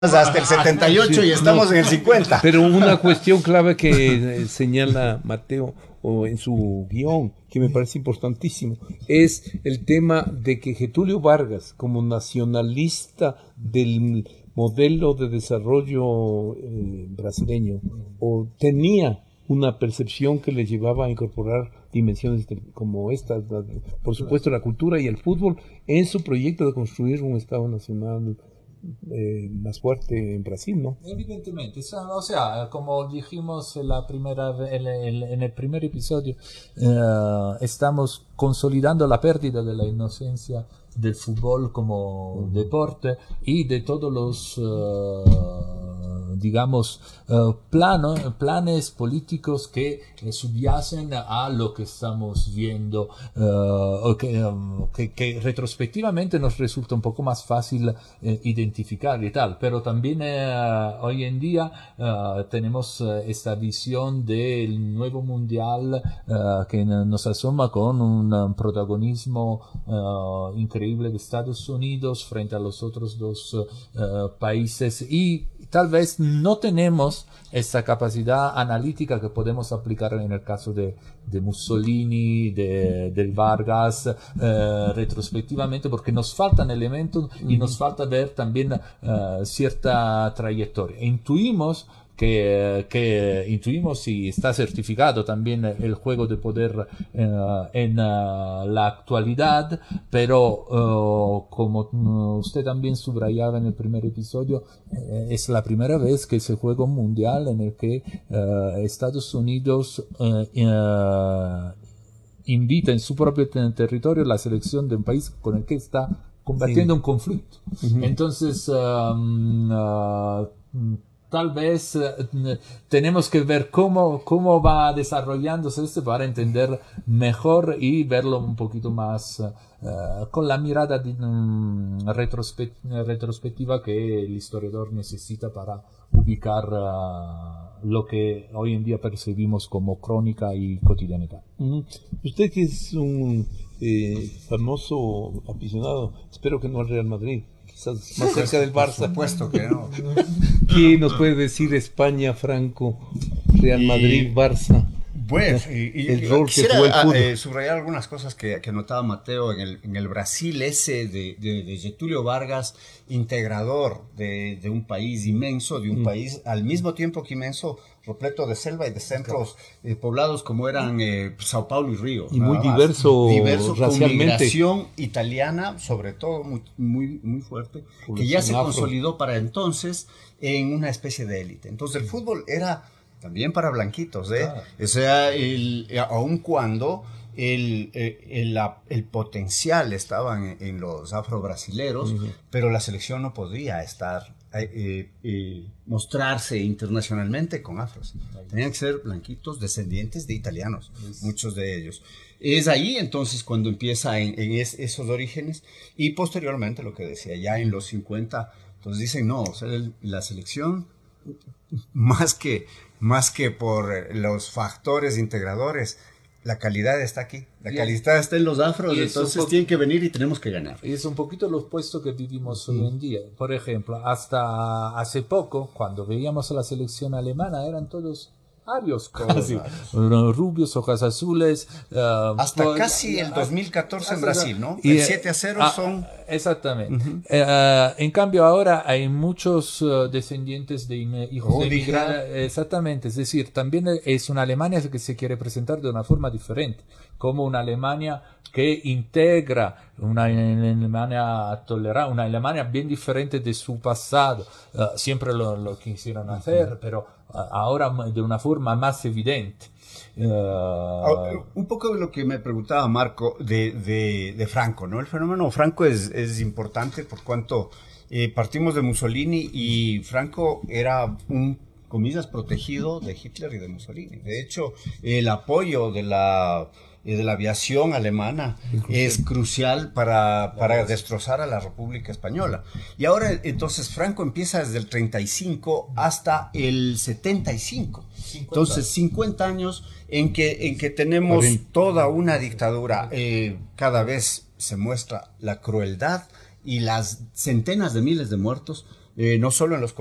hasta el 78 Sí, y estamos no, en el 50. pero una cuestión clave que señala Mateo o en su guión, que me parece importantísimo, es el tema de que Getúlio Vargas, como nacionalista del modelo de desarrollo brasileño, o tenía una percepción que le llevaba a incorporar dimensiones como estas, por supuesto la cultura y el fútbol, en su proyecto de construir un Estado nacional más fuerte en Brasil, ¿no? Evidentemente, o sea, como dijimos en el primer episodio, estamos consolidando la pérdida de la inocencia del fútbol como deporte y de todos los, digamos, planes políticos que subyacen a lo que estamos viendo, o que retrospectivamente nos resulta un poco más fácil identificar y tal, pero también hoy en día tenemos esta visión del nuevo mundial que nos asoma con un protagonismo increíble de Estados Unidos frente a los otros dos países, y tal vez no tenemos esa capacidad analítica que podemos aplicar en el caso de Mussolini, del Vargas, retrospectivamente, porque nos faltan elementos y nos falta ver también cierta trayectoria. Intuimos y está certificado también el juego de poder en la actualidad, pero como usted también subrayaba en el primer episodio, es la primera vez que se juega un mundial en el que Estados Unidos invita en su propio territorio la selección de un país con el que está combatiendo un conflicto. Entonces, tal vez tenemos que ver cómo va desarrollándose para entender mejor y verlo un poquito más con la mirada retrospectiva que el historiador necesita para ubicar lo que hoy en día percibimos como crónica y cotidianidad. Usted que es un famoso aficionado, espero que no al Real Madrid, quizás más cerca del Barça. Por supuesto que no. ¿Qué nos puede decir España, Franco, Real Madrid, Barça? Pues, el rol que quisiera jugó el fútbol. subrayar algunas cosas que anotaba Mateo en el Brasil ese de Getúlio Vargas, integrador de un país inmenso, de un país al mismo tiempo que inmenso, repleto de selva y de centros poblados como eran Sao Paulo y Río. Y muy diverso con racialmente. migración italiana, sobre todo muy fuerte, que ya se afro. consolidó para entonces en una especie de élite. Entonces el fútbol era también para blanquitos, Claro. O sea, aun cuando el potencial estaba en los afro-brasileros, pero la selección no podía estar, mostrarse internacionalmente con afros. Tenían que ser blanquitos descendientes de italianos, muchos de ellos. Es ahí entonces cuando empieza en esos orígenes, y posteriormente lo que decía, ya en los 50, entonces dicen, no, o sea, la selección, más que por los factores integradores, la calidad está aquí, la calidad está en los afros, entonces tienen que venir y tenemos que ganar. Y es un poquito lo opuesto que vivimos hoy en día. Por ejemplo, hasta hace poco, cuando veíamos a la selección alemana, eran todos arios, rubios, hojas azules. Hasta casi el 2014 en Brasil, ¿no? El 7-0 son... Exactamente. En cambio ahora hay muchos descendientes de hijos de inmigrantes. Exactamente. Es decir, también es una Alemania que se quiere presentar de una forma diferente, como una Alemania que integra, una Alemania tolerante, una Alemania bien diferente de su pasado. Siempre lo quisieron hacer, pero ahora de una forma más evidente. Un poco de lo que me preguntaba Marco de Franco, ¿no? El fenómeno Franco es importante por cuanto partimos de Mussolini y Franco era un, comillas, protegido de Hitler y de Mussolini. De hecho, el apoyo de la aviación alemana es crucial para destrozar a la República Española. Y ahora, entonces, Franco empieza desde el 35 hasta el 75. Entonces, 50 años en que tenemos toda una dictadura. Cada vez se muestra la crueldad y las centenas de miles de muertos no solo en los